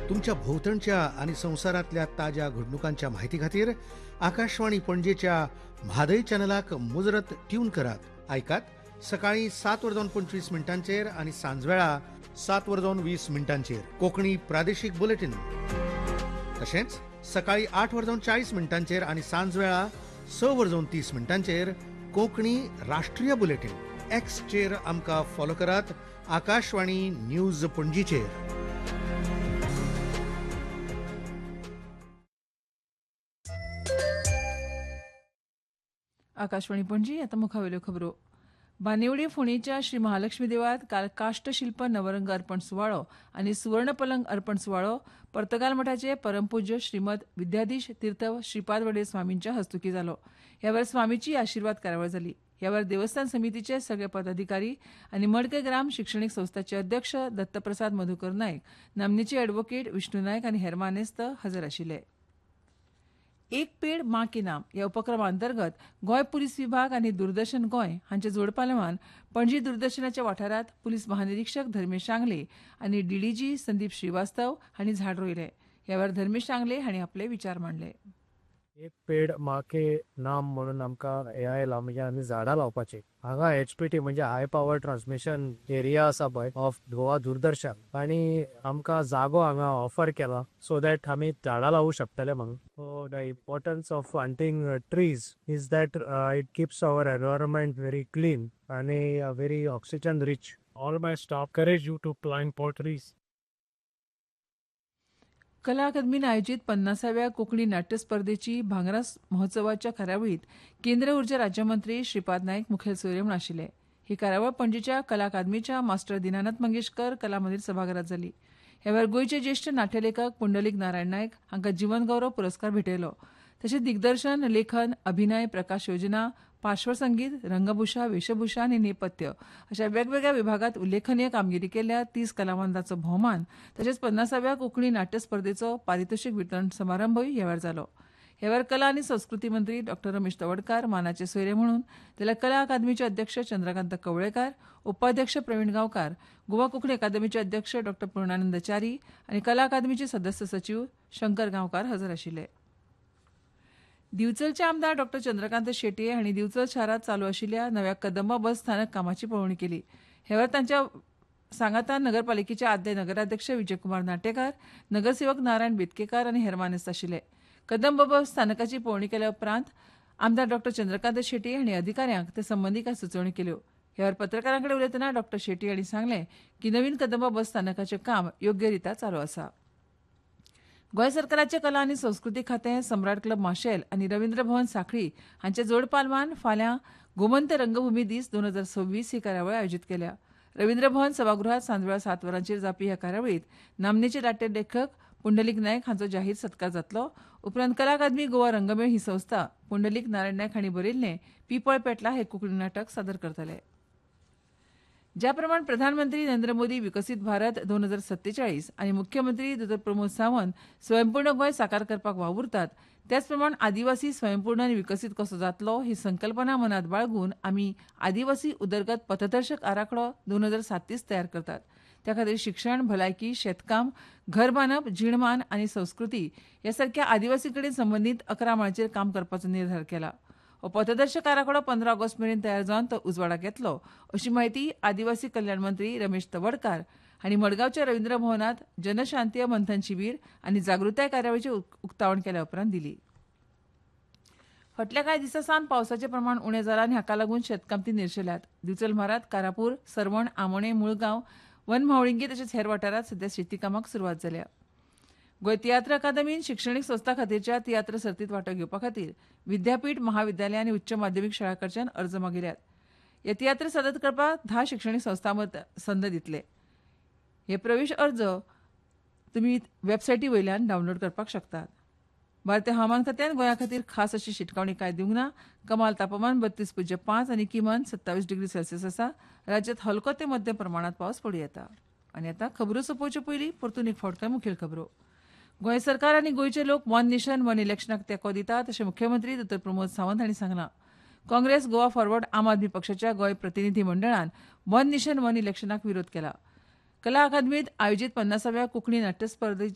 तुमच्या भोवतणच्या आणि संसारातल्या ताज्या घडणुकांच्या माहिती खातीर आकाशवाणी पणजेच्या म्हादय चॅनलाक मुजरत ट्यून करात. ऐकात सकाळी 7:25 आणि सांजवेळा 7:20 कोंकणी प्रादेशीक बुलेटिन. तशेंच सकाळी 8:40 आणि सांजवेळा 6:30 कोंकणी राष्ट्रीय बुलेटिन. एक्सचेर आमकां फॉलो करात. आकाशवाणी न्यूज पणजीचेर. आकाशवाणी पणजी. आता मुखावेल्यो खबरो. बानेवडी फोंडेच्या श्री महालक्ष्मी देवळात काल काष्टशिल्प नवरंग अर्पण सुवाळो आनी सुवर्ण पलंग अर्पण सुवाळो पर्तगाल मठाचे परमपूज्य श्रीमद विद्याधीश तीर्थ श्रीपाद वडे स्वामींच्या हस्तुकी जालो. ह्या वेळार स्वामीची आशिर्वाद कार्यावळ जाली. ह्या वेळार देवस्थान समितीचे सगळे पदाधिकारी आनी मडके ग्राम शिक्षणीक संस्थाचे अध्यक्ष दत्तप्रसाद मधुकर नायक, नामनेचे एडव्होकेट विष्णू नायक आनी हेर मानेस्त हजर आशिल्ले. एक पेड मां के नाम ह्या उपक्रमा अंतर्गत गोंय पुलीस विभाग आनी दूरदर्शन गोंय हांचे जोडपालवान पणजी दूरदर्शनाच्या वाठारांत पुलीस महानिरीक्षक धर्मेश शांगले आनी डीडीजी संदीप श्रीवास्तव हांणी झाड रोयले. ह्या वेळार धर्मेश शांगले हांणी आपले विचार मांडले. एक पेड मां के नाम म्हणून आमकां हे आयला म्हणजे आमी झाडां लावपाची. हांगा एचपीटी म्हणजे हाय पॉवर ट्रान्समिशन एरिया आसा पळय ऑफ गोवा दूरदर्शन आनी आमकां जागो हांगा ऑफर केला सो दॅट आमी झाडां लावूं शकतले म्हणून. So the importance of planting trees is that it keeps our environment very clean आनी very oxygen rich. All my staff encourage you to plant more trees. कला अकादमीन आयोजित 50व्या कोंकणी नाट्य स्पर्धेची भांगरा महोत्सवाच्या कार्यावळीत केंद्र उर्जा राज्यमंत्री श्रीपाद नायक मुखेल सोयरे म्हूण आशिल्ले. ही कार्यावळ पणजेच्या कला अकादमीच्या मास्टर दिनानाथ मंगेशकर कला मंदिर सभाघरात जाली. ह्या वेळार गोंयचे ज्येश्ठ नाट्यलेखक पुंडलीक नारायण नायक हांकां जीवन गौरव पुरस्कार भेटयलो. तशेंच दिग्दर्शन, लेखन, अभिनय, प्रकाश योजना, पार्श्वसंगीत, रंगभूषा, वेशभूषा आनी नेपथ्य अशा वेगवेगळ्या विभागात उल्लेखनीय कामगिरी केल्ल्या 30 कलावंतांचो भोवमान तशेंच 50व्या कोंकणी नाट्य स्पर्धेचो पारितोषीक वितरण समारंभूय ह्या वेळार जालो. ह्या वेळार कला आनी संस्कृती मंत्री डॉ रमेश तवडकार मानाचे सोयरे म्हणून, जाल्यार कला अकादमीचे अध्यक्ष चंद्रकांत कवळेकार, उपाध्यक्ष प्रवीण गांवकार, गोवा कोंकणी अकादमीचे अध्यक्ष डॉ पूर्णानंद च्यारी आनी कला अकादमीचे सदस्य सचिव शंकर गांवकार हजर आशिल्ले. दिवचलचे आमदार डॉ चंद्रकांत शेटये हांणी दिवचल शारांत चालू आशिल्ल्या नव्या कदंबा बस स्थानक कामाची पळोवणी केली. ह्या वेळार तांच्या सांगातान नगरपालिकेचे आदले नगराध्यक्ष विजयकुमार नाटेकार, नगरसेवक नारायण बेतकेकार आनी हेर मानेस्त आशिल्ले. कदंबा बस स्थानकाची पळोवणी केल्या उपरांत आमदार डॉ चंद्रकांत शेटये हांणी अधिकाऱ्यांक ते संबंदी कांय सुचोवणी केल्यो. ह्या वेळार पत्रकारां कडेन उलयतना डॉ शेटये हांणी सांगलें की नवीन कदंबा बस स्थानकाचें काम योग्य रित्या चालू आसा. गोंय सरकाराचे कला आनी संस्कृती खातें सम्राट क्लब माशेल आनी रवींद्र भवन सांखळी हांचे जोड पालवान फाल्यां गोमंत रंगभूमी दीस 2026 ही कार्यावळ आयोजीत केल्या. रवींद्र भवन सभागृहात सांजवेळा 7 वरांचेर जावपी ह्या कार्यावळीत नामनेचे नाट्य लेखक पुंडलीक नायक हांचो जाहीर सत्कार जातलो. उपरांत कला अकादमी गोवा रंगमेळ ही संस्था पुंडलीक नारायण नायक हांणी बरयल्लें पिपळ पेटला हे कोंकणी नाटक सादर करतले. ज्या प्रमाण प्रधानमंत्री नरेंद्र मोदी विकसीत भारत 2047 आनी मुख्यमंत्री डॉ प्रमोद सावंत स्वयंपूर्ण गोंय साकार करपाक वावुरतात, त्याच प्रमाण आदिवासी स्वयंपूर्ण आनी विकसीत कसो जातलो ही संकल्पना मनात बाळगून आमी आदिवासी उदरगत पथदर्शक आराखडो 2037 तयार करतात. त्या खातीर शिक्षण, भलायकी, शेतकाम, घर बांदप, जीणमान आनी संस्कृती ह्या सारख्या आदिवासी कडेन संबंदीत 11 मळांचेर काम करपाचो निर्धार केला. हो पथदर्शक आराखडो 15 ऑगस्ट मेरेन तयार जावन तो उजवाडाक येतलो अशी माहिती आदिवासी कल्याण मंत्री रमेश तवडकार हांणी मडगांवच्या रवींद्र भवनात जनशांतीय मंथन शिबीर आनी जागृताय कार्यावळीचें उक्तावण केल्या उपरांत दिली. फाटल्या कांय दिसां सावन पावसाचें प्रमाण उणें जालां आनी हाका लागून शेतकामती निर्शेल्यात. दिवचल म्हारात, कारापूर, सरवण, आमोणे, मुळगांव, वन म्हावळिंगी तशेंच हेर वाठारांत सध्या शेती कामाक सुरवात जाल्या. गोंय तियात्र अकादमीन शिक्षणीक संस्था खातीरच्या तियात्र सर्तींत वांटो घेवपा खातीर विद्यापीठ, महाविद्यालय आनी उच्च माध्यमीक शाळा कडच्यान अर्ज मागिल्यात. हे तियात्र सादर करपाक 10 शिक्षणीक संस्थां संद दितले. हे प्रवेश अर्ज तुमी वेबसायटी वयल्यान डावनलोड करपाक शकतात. भारतीय हवामान खात्यान गोंया खातीर खास अशी शिटकावणी कांय दिवंक ना. कमाल तापमान 32.5 आनी किमान 27 डिग्री सेल्सियस आसा. राज्यांत हलको ते मध्यम प्रमाणात पावस पडूं येता. आनी आतां खबरो सोंपोवचे पयलीं परतून एक फावट मुखेल खबरो. गोंय सरकार आनी गोंयचे लोक वन नेशन वन इलेक्शनाक तेंको दितात अशें मुख्यमंत्री डॉ प्रमोद सावंत हांणी सांगलां. काँग्रेस, गोवा फॉरवर्ड, आम आदमी पक्षाच्या गोंय प्रतिनिधी मंडळान वन नेशन वन इलेक्शनाक विरोध केला. कला अकादमीत आयोजीत 50व्या कोंकणी नाट्य